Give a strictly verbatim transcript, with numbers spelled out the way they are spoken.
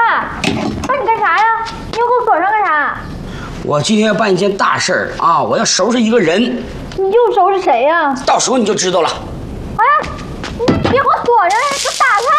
爸，你干啥呀？你又给我锁上干啥？ 我今天要办一件大事儿啊！我要收拾一个人。 你又收拾谁呀？ 到时候你就知道了。 哎，你别给我锁上，给我打开！